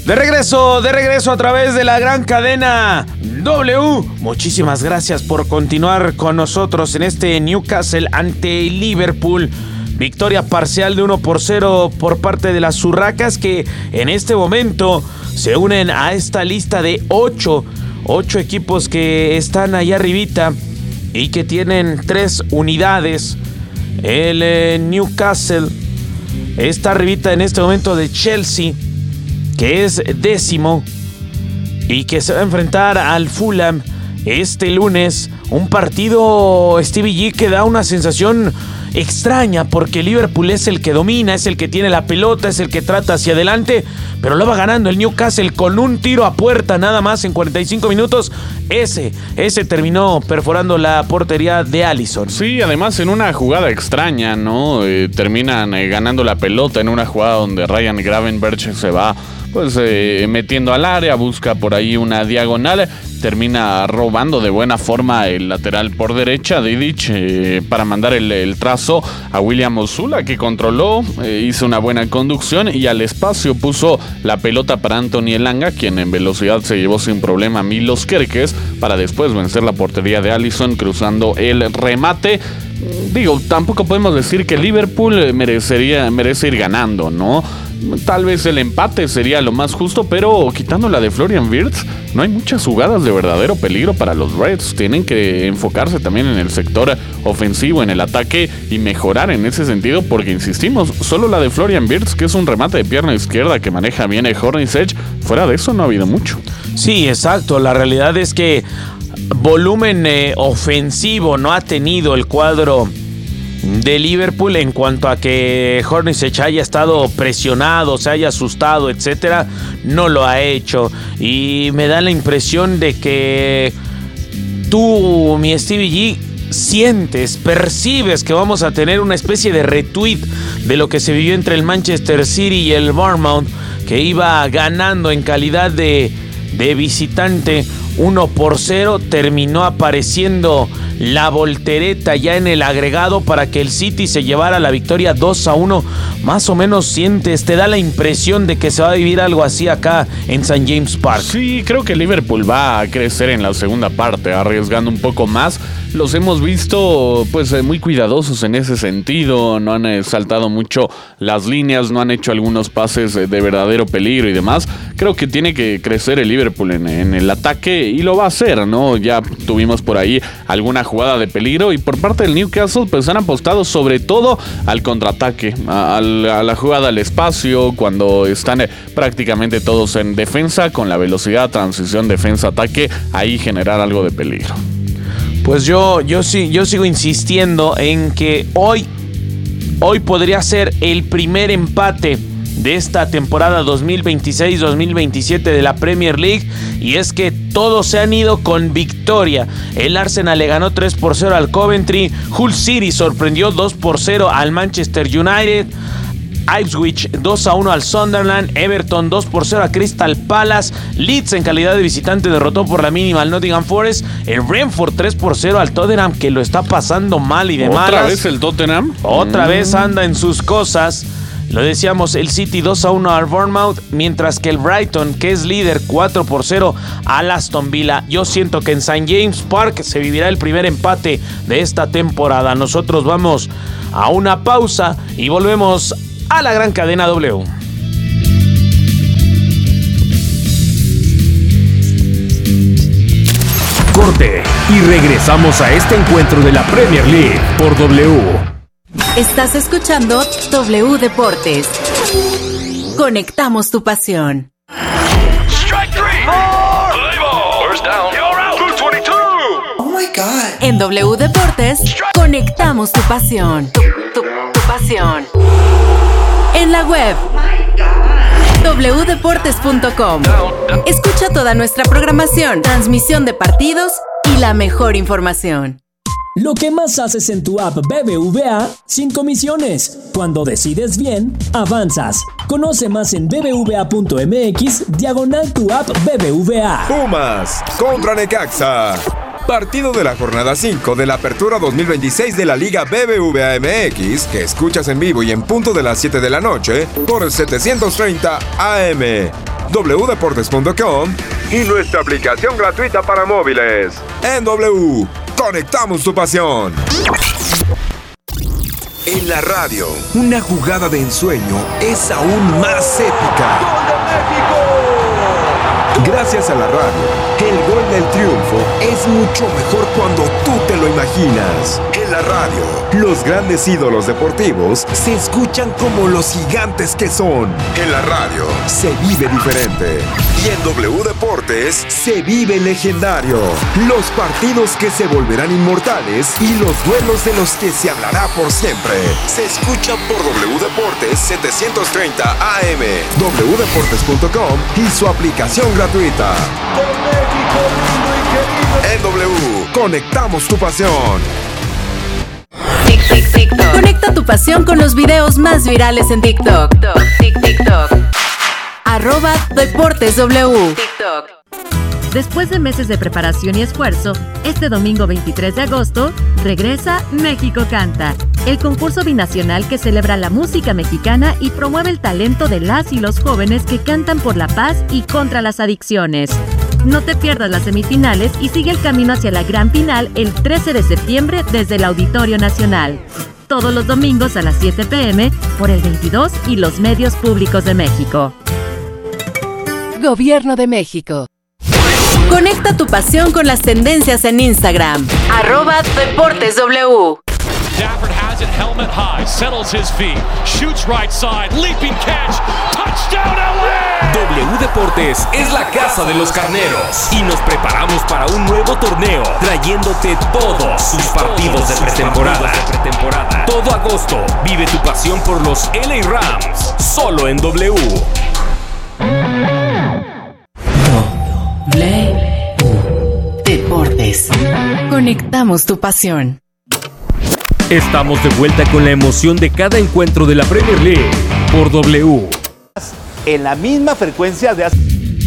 De regreso a través de la gran cadena W. Muchísimas gracias por continuar con nosotros en este Newcastle ante Liverpool. Victoria parcial de 1-0 por parte de las Urracas, que en este momento se unen a esta lista de 8 equipos que están allá arribita y que tienen 3 unidades. El Newcastle está arribita en este momento de Chelsea, que es 10º y que se va a enfrentar al Fulham este lunes. Un partido, Stevie G, que da una sensación extraña, porque Liverpool es el que domina, es el que tiene la pelota, es el que trata hacia adelante, pero lo va ganando el Newcastle con un tiro a puerta nada más en 45 minutos. Ese terminó perforando la portería de Alisson. Sí, además en una jugada extraña, ¿no? Terminan ganando la pelota en una jugada donde Ryan Gravenberch se va metiendo al área, busca por ahí una diagonal, termina robando de buena forma el lateral por derecha, Didic, para mandar el trazo a William Osula, que controló, hizo una buena conducción y al espacio puso la pelota para Anthony Elanga, quien en velocidad se llevó sin problema a Milos Kerkez, para después vencer la portería de Alisson cruzando el remate. Digo, tampoco podemos decir que Liverpool merece ir ganando, ¿no? Tal vez el empate sería lo más justo, pero quitando la de Florian Wirtz, no hay muchas jugadas de verdadero peligro para los Reds. Tienen que enfocarse también en el sector ofensivo, en el ataque, y mejorar en ese sentido, porque insistimos, solo la de Florian Wirtz, que es un remate de pierna izquierda que maneja bien el Hornacek, fuera de eso no ha habido mucho. Sí, exacto, la realidad es que volumen ofensivo no ha tenido el cuadro de Liverpool en cuanto a que Hornacek haya estado presionado, se haya asustado, etcétera. No lo ha hecho, y me da la impresión de que tú, mi Stevie G, percibes que vamos a tener una especie de retweet de lo que se vivió entre el Manchester City y el Bournemouth, que iba ganando en calidad de visitante 1-0, terminó apareciendo la voltereta ya en el agregado para que el City se llevara la victoria 2-1. Más o menos te da la impresión de que se va a vivir algo así acá en St. James Park. Sí, creo que Liverpool va a crecer en la segunda parte, arriesgando un poco más. Los hemos visto muy cuidadosos en ese sentido, no han saltado mucho las líneas, no han hecho algunos pases de verdadero peligro y demás. Creo que tiene que crecer el Liverpool en el ataque, y lo va a hacer, ¿no? Ya tuvimos por ahí alguna jugada de peligro, y por parte del Newcastle han apostado sobre todo al contraataque, a la jugada al espacio, cuando están prácticamente todos en defensa, con la velocidad, transición, defensa-ataque, ahí generar algo de peligro. Pues yo sigo insistiendo en que hoy podría ser el primer empate de esta temporada 2026-2027 de la Premier League, y es que todos se han ido con victoria. El Arsenal le ganó 3-0 al Coventry, Hull City sorprendió 2-0 al Manchester United, Ipswich 2-1 al Sunderland, Everton 2-0 a Crystal Palace, Leeds en calidad de visitante derrotó por la mínima al Nottingham Forest, el Brentford 3-0 al Tottenham, que lo está pasando mal y de malas. ¿Otra vez el Tottenham? Otra vez anda en sus cosas. Lo decíamos, el City 2-1 al Bournemouth, mientras que el Brighton, que es líder, 4-0 al Aston Villa. Yo siento que en St. James Park se vivirá el primer empate de esta temporada. Nosotros vamos a una pausa y volvemos a la gran cadena W. Corte y regresamos a este encuentro de la Premier League por W. Estás escuchando W Deportes. Conectamos tu pasión. Strike three. First down. You're out. 222. Oh my God. En W Deportes, conectamos tu pasión. Tu pasión. En la web. wdeportes.com. Escucha toda nuestra programación, transmisión de partidos y la mejor información. Lo que más haces en tu app BBVA sin comisiones. Cuando decides bien, avanzas. Conoce más en bbva.mx/tu app BBVA. Pumas contra Necaxa. Partido de la jornada 5 de la Apertura 2026 de la Liga BBVA MX, que escuchas en vivo y en punto de las 7 de la noche por 730 AM. wdeportes.com y nuestra aplicación gratuita para móviles. En W, conectamos tu pasión. En la radio, una jugada de ensueño es aún más épica. ¡Gol de México! Gracias a la radio, el gol del triunfo es mucho mejor cuando tú te lo imaginas. En la radio, los grandes ídolos deportivos se escuchan como los gigantes que son. En la radio, se vive diferente. Y en W Deportes, se vive legendario. Los partidos que se volverán inmortales y los duelos de los que se hablará por siempre. Se escucha por W Deportes 730 AM, wdeportes.com y su aplicación gratuita. En W, conectamos tu pasión. Conecta tu pasión con los videos más virales en TikTok. @DeportesW. Después de meses de preparación y esfuerzo, este domingo 23 de agosto regresa México Canta, el concurso binacional que celebra la música mexicana y promueve el talento de las y los jóvenes que cantan por la paz y contra las adicciones. No te pierdas las semifinales y sigue el camino hacia la gran final el 13 de septiembre desde el Auditorio Nacional. Todos los domingos a las 7 p.m. por el 22 y los medios públicos de México. Gobierno de México. Conecta tu pasión con las tendencias en Instagram. @DeportesW. Stafford has it helmet high, settles his feet, shoots right side, leaping catch, touchdown LA! W Deportes es la casa de los carneros y nos preparamos para un nuevo torneo, trayéndote todos sus partidos de pretemporada. Todo agosto, vive tu pasión por los LA Rams, solo en W. Deportes. Conectamos tu pasión. Estamos de vuelta con la emoción de cada encuentro de la Premier League por W. En la misma frecuencia de...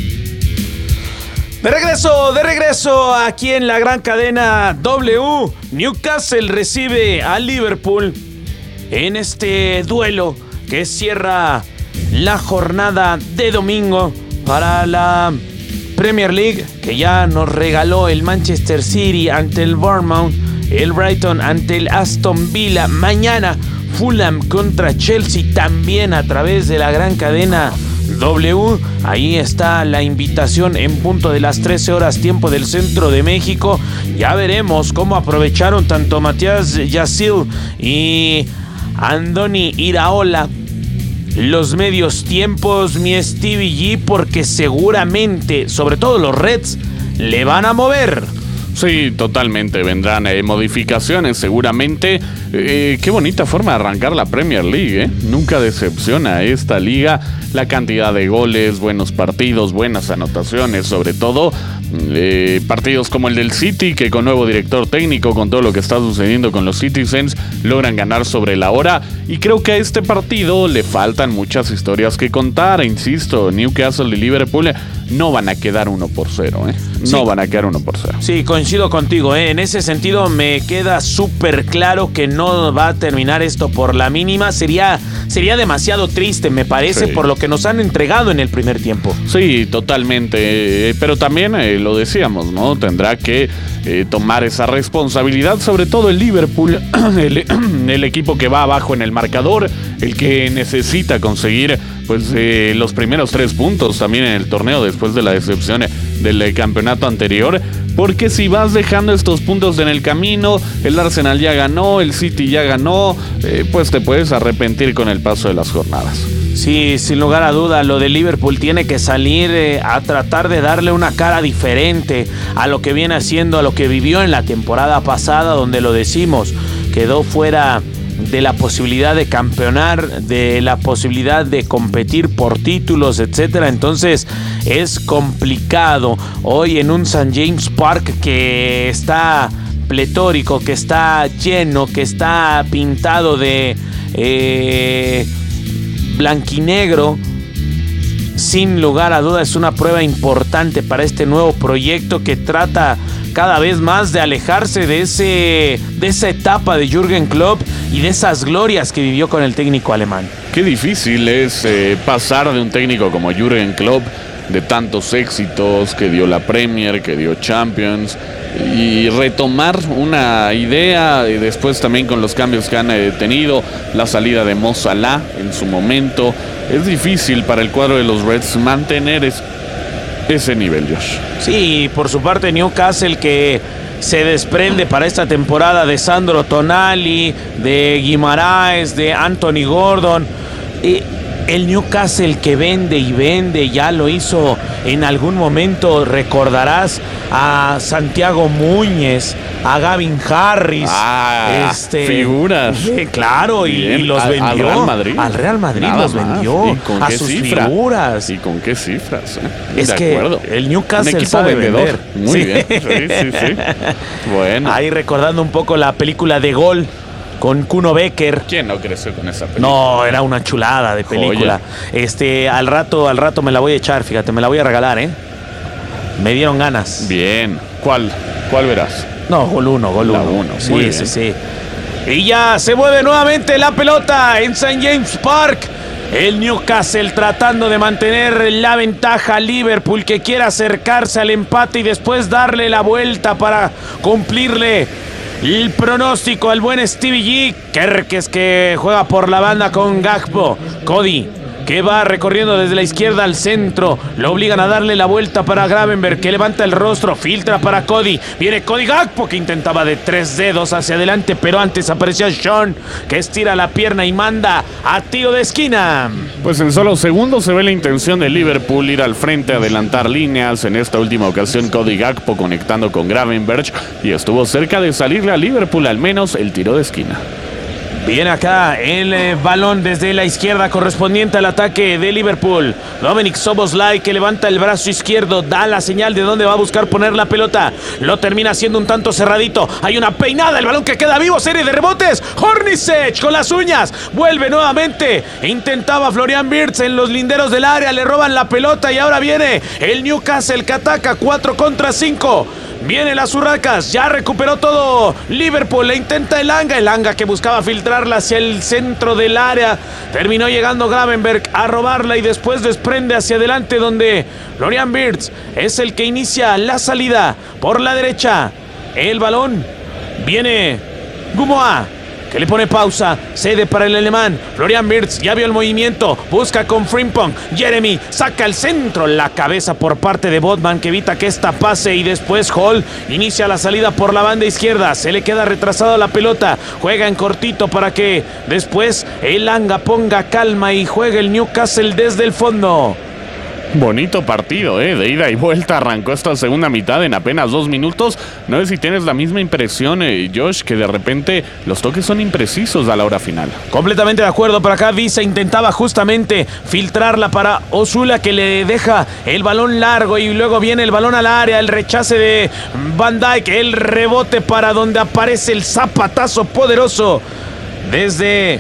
De regreso aquí en la gran cadena W. Newcastle recibe a Liverpool en este duelo que cierra la jornada de domingo para la Premier League, que ya nos regaló el Manchester City ante el Bournemouth, el Brighton ante el Aston Villa. Mañana Fulham contra Chelsea, también a través de la gran cadena W. Ahí está la invitación en punto de las 13 horas tiempo del centro de México. Ya veremos cómo aprovecharon tanto Matías Yasil y Andoni Iraola los medios tiempos, mi Stevie G, porque seguramente, sobre todo los Reds, le van a mover. Sí, totalmente. Vendrán modificaciones seguramente. Qué bonita forma de arrancar la Premier League, ¿eh? Nunca decepciona esta liga. La cantidad de goles, buenos partidos, buenas anotaciones, sobre todo partidos como el del City, que con nuevo director técnico, con todo lo que está sucediendo con los Citizens, logran ganar sobre la hora. Y creo que a este partido le faltan muchas historias que contar. Insisto, Newcastle y Liverpool no van a quedar 1-0, ¿eh? No van a quedar 1-0. Sí, coincido contigo, ¿eh? En ese sentido me queda súper claro que no va a terminar esto por la mínima. Sería demasiado triste, me parece, por lo que nos han entregado en el primer tiempo. Sí, totalmente. Pero también lo decíamos, ¿no? Tendrá que tomar esa responsabilidad, sobre todo el Liverpool, el equipo que va abajo en el marcador, el que necesita conseguir pues los primeros 3 puntos también en el torneo después de la decepción del campeonato anterior, porque si vas dejando estos puntos en el camino, el Arsenal ya ganó, el City ya ganó, pues te puedes arrepentir con el paso de las jornadas. Sí, sin lugar a duda, lo de Liverpool tiene que salir a tratar de darle una cara diferente a lo que viene haciendo, a lo que vivió en la temporada pasada, donde lo decimos, quedó fuera de la posibilidad de campeonar, de la posibilidad de competir por títulos, etcétera. Entonces es complicado hoy en un St. James Park que está pletórico, que está lleno, que está pintado de blanquinegro. sin lugar a duda es una prueba importante para este nuevo proyecto que trata cada vez más de alejarse de esa etapa de Jürgen Klopp y de esas glorias que vivió con el técnico alemán. Qué difícil es pasar de un técnico como Jürgen Klopp, de tantos éxitos, que dio la Premier, que dio Champions, y retomar una idea, y después también con los cambios que han tenido, la salida de Mo Salah en su momento. Es difícil para el cuadro de los Reds mantener ese nivel, Josh. Sí, por su parte Newcastle, que se desprende para esta temporada de Sandro Tonali, de Guimaraes, de Anthony Gordon. El Newcastle que vende y vende, ya lo hizo en algún momento, recordarás a Santiago Muñez, a Gavin Harris. Figuras. Claro, y los vendió. Al Real Madrid. Al Real Madrid los vendió. ¿Y con a qué sus cifra? Figuras. ¿Y con qué cifras? Es que el Newcastle sabe vender. Muy sí. bien. Sí. Bueno. Ahí recordando un poco la película de Gol con Kuno Becker. ¿Quién no creció con esa película? No, era una chulada de película. Al rato me la voy a echar, fíjate, me la voy a regalar, ¿eh? Me dieron ganas. Bien. ¿Cuál verás? No, Gol 1. La 1. Sí. Y ya se mueve nuevamente la pelota en St. James Park. El Newcastle tratando de mantener la ventaja a Liverpool, que quiere acercarse al empate y después darle la vuelta para cumplirle el pronóstico al buen Stevie G. Kerkes, que juega por la banda con Gakpo. Cody, que va recorriendo desde la izquierda al centro. Lo obligan a darle la vuelta para Gravenberch, que levanta el rostro, filtra para Cody. Viene Cody Gakpo, que intentaba de 3 dedos hacia adelante, pero antes apareció Sean, que estira la pierna y manda a tiro de esquina. Pues en solo segundos se ve la intención de Liverpool ir al frente, adelantar líneas. En esta última ocasión Cody Gakpo conectando con Gravenberch, y estuvo cerca de salirle a Liverpool al menos el tiro de esquina. Viene acá el balón desde la izquierda correspondiente al ataque de Liverpool. Dominic Szoboszlai, que levanta el brazo izquierdo, da la señal de dónde va a buscar poner la pelota. Lo termina haciendo un tanto cerradito. Hay una peinada, el balón que queda vivo, serie de rebotes. Hornacek con las uñas. Vuelve nuevamente. Intentaba Florian Wirtz en los linderos del área. Le roban la pelota y ahora viene el Newcastle, que ataca 4 contra 5. Vienen las Urracas, ya recuperó todo Liverpool, le intenta el Anga que buscaba filtrarla hacia el centro del área. Terminó llegando Gravenberch a robarla y después desprende hacia adelante, donde Florian Wirtz es el que inicia la salida por la derecha. El balón viene Gumoa, que le pone pausa, cede para el alemán. Florian Wirtz ya vio el movimiento, busca con Frimpong. Jeremy saca el centro, la cabeza por parte de Botman, que evita que esta pase, y después Hall inicia la salida por la banda izquierda. Se le queda retrasada la pelota, juega en cortito para que después el Anga ponga calma y juegue el Newcastle desde el fondo. Bonito partido, de ida y vuelta. Arrancó esta segunda mitad en apenas 2 minutos. No sé si tienes la misma impresión, Josh, que de repente los toques son imprecisos a la hora final. Completamente de acuerdo. Por acá Visa intentaba justamente filtrarla para Osula, que le deja el balón largo y luego viene el balón al área, el rechace de Van Dijk, el rebote para donde aparece el zapatazo poderoso desde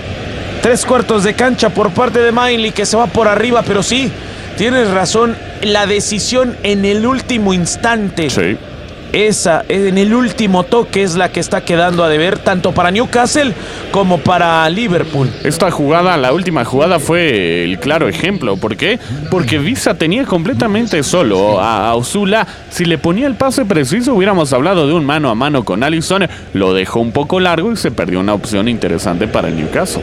3/4 de cancha por parte de Miley, que se va por arriba, pero sí, tienes razón, la decisión en el último instante. Sí. Esa, en el último toque, es la que está quedando a deber tanto para Newcastle como para Liverpool. Esta jugada, la última jugada, fue el claro ejemplo. ¿Por qué? Porque Visa tenía completamente solo a Osula. Si le ponía el pase preciso, hubiéramos hablado de un mano a mano con Alisson. Lo dejó un poco largo y se perdió una opción interesante para el Newcastle.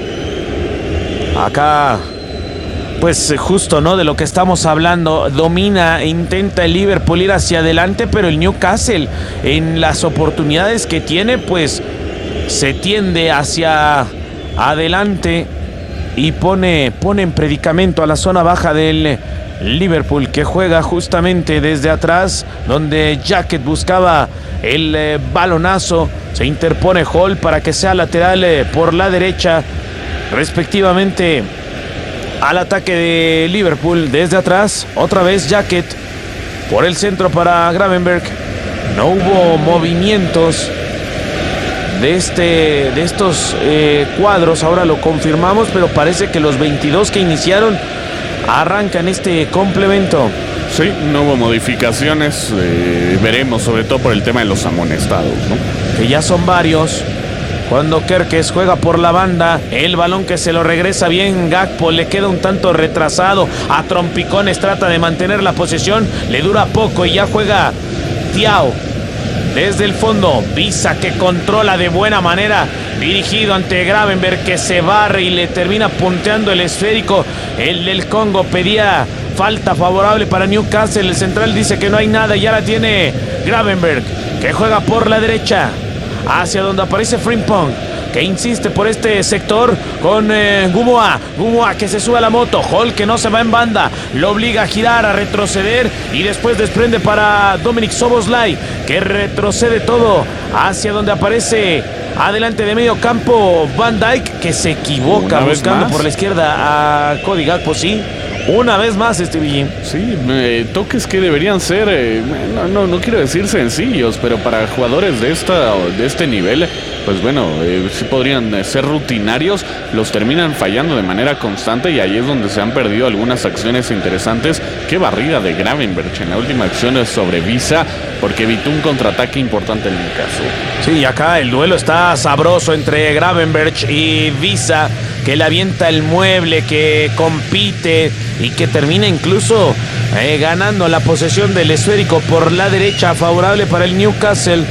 Acá, pues justo, ¿no?, de lo que estamos hablando. Domina, intenta el Liverpool ir hacia adelante, pero el Newcastle, en las oportunidades que tiene, pues se tiende hacia adelante y pone en predicamento a la zona baja del Liverpool, que juega justamente desde atrás, donde Jacket buscaba el balonazo. Se interpone Hall para que sea lateral por la derecha, respectivamente, al ataque de Liverpool. Desde atrás, otra vez Jacket por el centro para Gravenberch. No hubo movimientos de estos cuadros, ahora lo confirmamos, pero parece que los 22 que iniciaron arranca en este complemento. Sí, no hubo modificaciones, veremos, sobre todo por el tema de los amonestados, ¿no? Que ya son varios. Cuando Kerkez juega por la banda, el balón que se lo regresa bien Gakpo, le queda un tanto retrasado. A Trompicones trata de mantener la posesión, le dura poco y ya juega Thiago. Desde el fondo, Visa que controla de buena manera, dirigido ante Gravenberch que se barre y le termina punteando el esférico. El del Congo pedía falta favorable para Newcastle, el central dice que no hay nada y ya la tiene Gravenberch, que juega por la derecha, hacia donde aparece Frimpong, que insiste por este sector con Gumoa que se sube a la moto. Hall que no se va en banda, lo obliga a girar, a retroceder y después desprende para Dominic Szoboszlai, que retrocede todo hacia donde aparece adelante de medio campo Van Dijk, que se equivoca buscando por la izquierda a Cody Gakpo. Sí, una vez más Stevie. Sí, toques que deberían ser, no quiero decir sencillos, pero para jugadores de este nivel, pues bueno, sí podrían ser rutinarios, los terminan fallando de manera constante y ahí es donde se han perdido algunas acciones interesantes. Qué barrida de Gravenberch en la última acción sobre Visa, porque evitó un contraataque importante en el caso. Sí, acá el duelo está sabroso entre Gravenberch y Visa, que le avienta el mueble, que compite y que termina incluso ganando la posesión del esférico por la derecha, favorable para el Newcastle.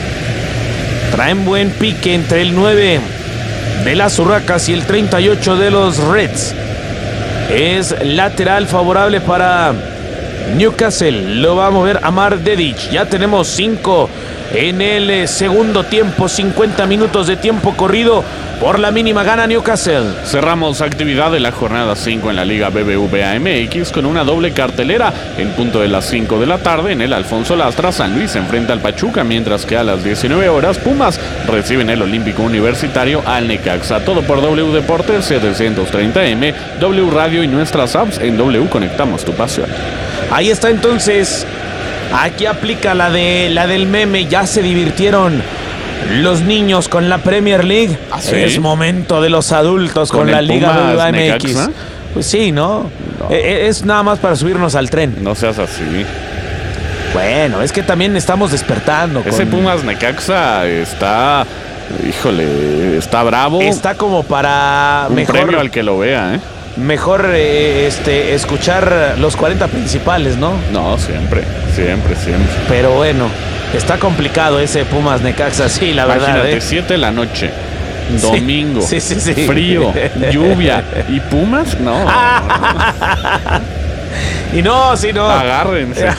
Traen buen pique entre el 9 de las Urracas y el 38 de los Reds. Es lateral favorable para Newcastle. Lo va a mover Amar Dedić. Ya tenemos 5 en el segundo tiempo. 50 minutos de tiempo corrido. Por la mínima gana Newcastle. Cerramos actividad de la jornada 5 en la Liga BBVA MX con una doble cartelera. En punto de las 5 de la tarde en el Alfonso Lastras, San Luis se enfrenta al Pachuca, mientras que a las 19 horas Pumas reciben el Olímpico Universitario al Necaxa. Todo por W Deportes 730M, W Radio y nuestras apps en W Conectamos tu pasión. Ahí está entonces. Aquí aplica la del meme. Ya se divirtieron los niños con la Premier League. ¿Ah, sí? Es momento de los adultos con la Liga BBVA MX. Pues sí, ¿no? Es nada más para subirnos al tren. No seas así. Bueno, es que también estamos despertando. Ese Pumas Necaxa está... Híjole, está bravo. Está como para... Un premio al que lo vea, ¿eh? Mejor escuchar los 40 principales, ¿no? No, siempre. Pero bueno, está complicado ese Pumas Necaxa, sí, la verdad. Imagínate, 7 de la noche, domingo, sí. frío, lluvia y Pumas, no. Y no, sí, no. Agárrense.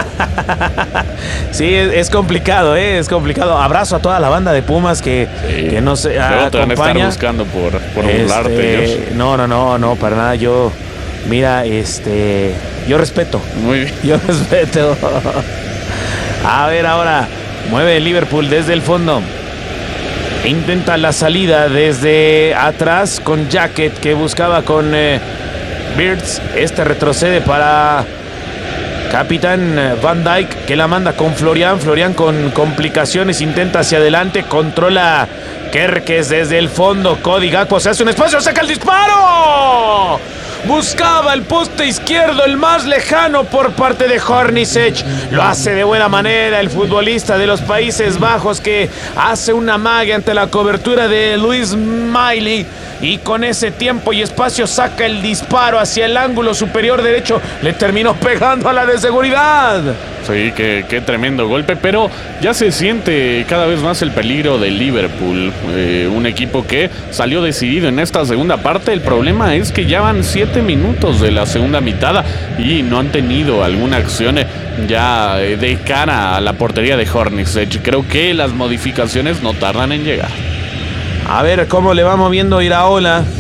Sí, es complicado, es complicado. Abrazo a toda la banda de Pumas que no se acompaña. Te van a estar buscando por burlarte. No, para nada. Yo respeto. Muy bien. Yo respeto. A ver, ahora mueve el Liverpool desde el fondo. Intenta la salida desde atrás con Jacket, que buscaba con Birds. Retrocede para Capitán Van Dijk, que la manda con Florian. Florian con complicaciones, intenta hacia adelante, controla Kerkez desde el fondo. Cody Gakpo se hace un espacio, saca el disparo. Buscaba el poste izquierdo, el más lejano por parte de Hornacek. Lo hace de buena manera el futbolista de los Países Bajos, que hace una magia ante la cobertura de Luis Miley. Y con ese tiempo y espacio saca el disparo hacia el ángulo superior derecho. Le terminó pegando a la de seguridad. Sí, qué tremendo golpe, pero ya se siente cada vez más el peligro del Liverpool. Un equipo que salió decidido en esta segunda parte. El problema es que ya van 7 minutos de la segunda mitad y no han tenido alguna acción ya de cara a la portería de Hornacek. Creo que las modificaciones no tardan en llegar. A ver cómo le va moviendo Iraola.